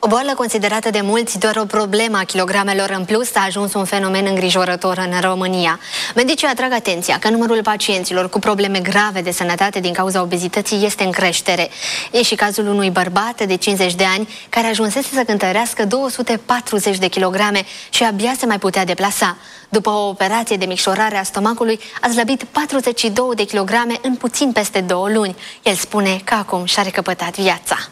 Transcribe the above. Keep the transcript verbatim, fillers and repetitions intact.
O boală considerată de mulți doar o problemă a kilogramelor în plus a ajuns un fenomen îngrijorător în România. Medicii atrag atenția că numărul pacienților cu probleme grave de sănătate din cauza obezității este în creștere. E și cazul unui bărbat de cincizeci de ani care ajunsese să cântărească două sute patruzeci de kilograme și abia se mai putea deplasa. După o operație de micșorare a stomacului, a slăbit patruzeci și două de kilograme în puțin peste două luni. El spune că acum și-a recăpătat viața.